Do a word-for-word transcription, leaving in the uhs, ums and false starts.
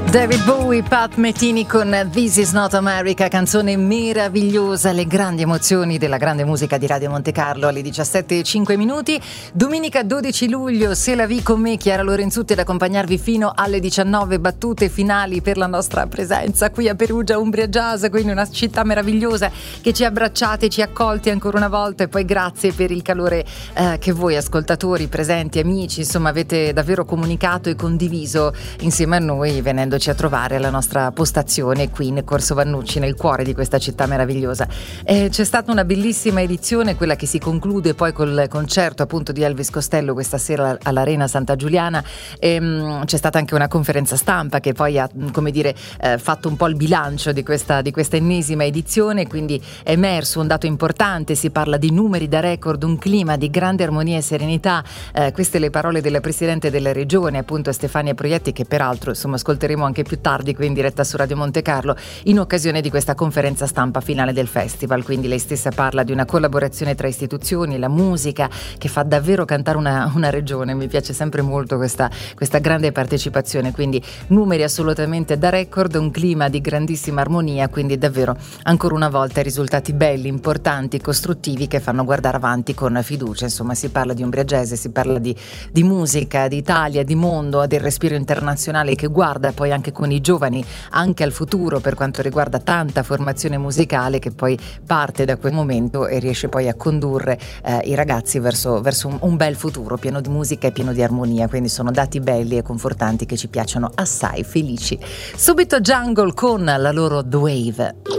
David Bowie, Pat Metheny con This Is Not America, canzone meravigliosa, le grandi emozioni della grande musica di Radio Monte Carlo alle diciassette e cinque minuti. Domenica dodici luglio, Se la vi con me, Chiara Lorenzutti, ad accompagnarvi fino alle diciannove, battute finali per la nostra presenza qui a Perugia Umbria Jazz, quindi una città meravigliosa che ci ha abbracciate, ci ha accolti ancora una volta, e poi grazie per il calore eh, che voi ascoltatori, presenti, amici, insomma avete davvero comunicato e condiviso insieme a noi, venendo a trovare alla nostra postazione qui in Corso Vannucci, nel cuore di questa città meravigliosa. Eh, c'è stata una bellissima edizione, quella che si conclude poi col concerto appunto di Elvis Costello questa sera all'Arena Santa Giuliana. Ehm, c'è stata anche una conferenza stampa che poi ha, come dire, eh, fatto un po' il bilancio di questa, di questa ennesima edizione, quindi è emerso un dato importante, si parla di numeri da record, un clima di grande armonia e serenità. Eh, queste le parole della Presidente della Regione, appunto Stefania Proietti, che peraltro insomma ascolteremo anche più tardi qui in diretta su Radio Monte Carlo in occasione di questa conferenza stampa finale del festival. Quindi lei stessa parla di una collaborazione tra istituzioni, la musica che fa davvero cantare una, una regione. Mi piace sempre molto questa, questa grande partecipazione, quindi numeri assolutamente da record, un clima di grandissima armonia, quindi davvero ancora una volta risultati belli, importanti, costruttivi, che fanno guardare avanti con fiducia. Insomma, si parla di Umbria Jazz, si parla di, di musica, di Italia, di mondo, del respiro internazionale che guarda poi anche con i giovani anche al futuro per quanto riguarda tanta formazione musicale, che poi parte da quel momento e riesce poi a condurre eh, i ragazzi verso, verso un, un bel futuro pieno di musica e pieno di armonia. Quindi sono dati belli e confortanti che ci piacciono assai, felici. Subito Jungle con la loro The Wave.